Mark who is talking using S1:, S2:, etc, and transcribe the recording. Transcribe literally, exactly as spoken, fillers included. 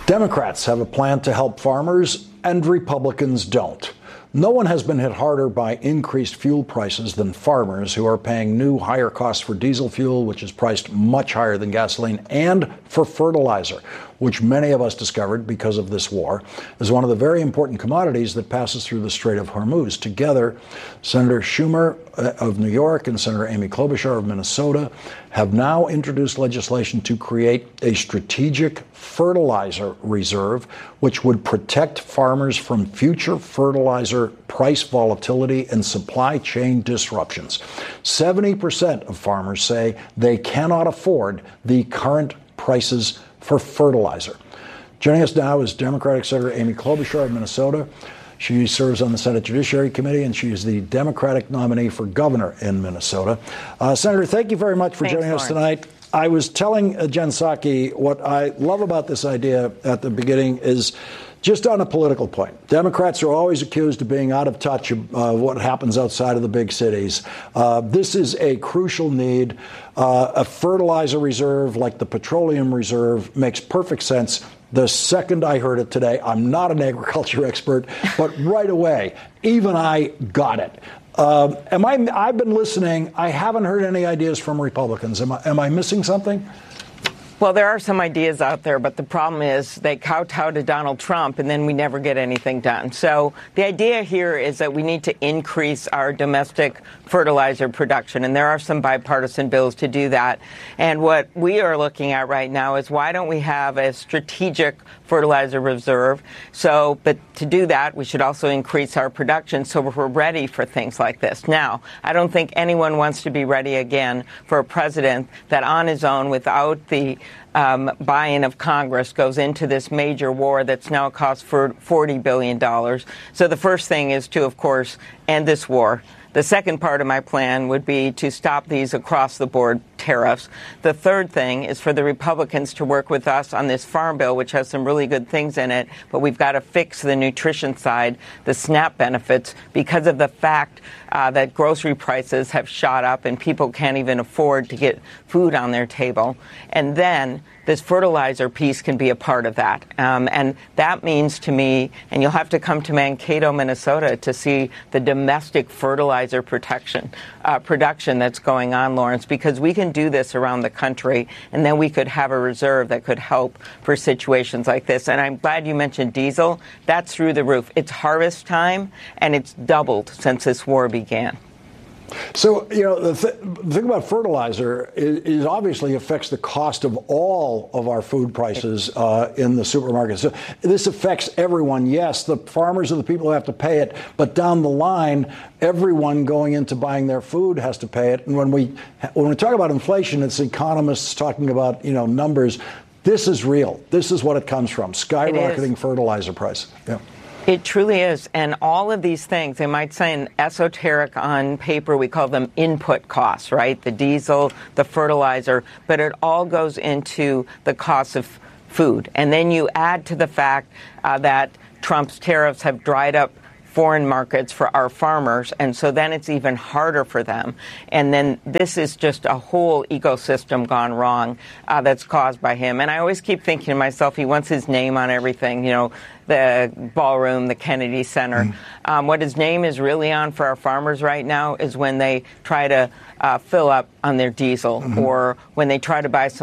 S1: Democrats have a plan to help farmers, and Republicans don't. No one has been hit harder by increased fuel prices than farmers, who are paying new higher costs for diesel fuel, which is priced much higher than gasoline, and for fertilizer, which many of us discovered because of this war is one of the very important commodities that passes through the Strait of Hormuz. Together, Senator Schumer of New York and Senator Amy Klobuchar of Minnesota have now introduced legislation to create a strategic fertilizer reserve, which would protect farmers from future fertilizer price volatility and supply chain disruptions. seventy percent of farmers say they cannot afford the current prices for fertilizer. Joining us now is Democratic Senator Amy Klobuchar of Minnesota. She serves on the Senate Judiciary Committee, and she is the Democratic nominee for governor in Minnesota. Uh, Senator, thank you very much for
S2: Thanks,
S1: joining
S2: Lawrence. us
S1: tonight. I was telling uh, Jen Psaki what I love about this idea at the beginning is just on a political point. Democrats are always accused of being out of touch of uh, what happens outside of the big cities. Uh, this is a crucial need. Uh, a fertilizer reserve like the petroleum reserve makes perfect sense. The second I heard it today, I'm not an agriculture expert, but right away, even I got it. Uh, am I? I've been listening. I haven't heard any ideas from Republicans. Am I, am I missing something?
S2: Well, there are some ideas out there, but the problem is they kowtow to Donald Trump, and then we never get anything done. So the idea here is that we need to increase our domestic fertilizer production, and there are some bipartisan bills to do that. And what we are looking at right now is why don't we have a strategic fertilizer reserve? So, but to do that, we should also increase our production so we're ready for things like this. Now, I don't think anyone wants to be ready again for a president that on his own, without the Um, buy-in of Congress, goes into this major war that's now cost for forty billion dollars. So the first thing is to, of course, end this war. The second part of my plan would be to stop these across-the-board tariffs. The third thing is for the Republicans to work with us on this farm bill, which has some really good things in it, but we've got to fix the nutrition side, the SNAP benefits, because of the fact uh, that grocery prices have shot up and people can't even afford to get food on their table. And then this fertilizer piece can be a part of that. Um, and that means to me, and you'll have to come to Mankato, Minnesota to see the domestic fertilizer protection, uh, production that's going on, Lawrence, because we can do this around the country, and then we could have a reserve that could help for situations like this. And I'm glad you mentioned diesel. That's through the roof. It's harvest time, and it's doubled since this war began.
S1: So, you know, the, th- the thing about fertilizer is, is obviously affects the cost of all of our food prices uh, in the supermarket. So this affects everyone. Yes, the farmers are the people who have to pay it, but down the line, everyone going into buying their food has to pay it. And when we when we talk about inflation, it's economists talking about, you know, numbers. This is real. This is what it comes from: skyrocketing fertilizer price. Yeah.
S2: It truly is. And all of these things, they might sound esoteric on paper. We call them input costs, right? The diesel, the fertilizer, but it all goes into the cost of food. And then you add to the fact uh, that Trump's tariffs have dried up foreign markets for our farmers, and so then it's even harder for them. And then this is just a whole ecosystem gone wrong uh, that's caused by him. And I always keep thinking to myself, he wants his name on everything, you know, the ballroom, the Kennedy Center. Mm. Um, what his name is really on for our farmers right now is when they try to uh, fill up on their diesel, mm-hmm. or when they try to buy some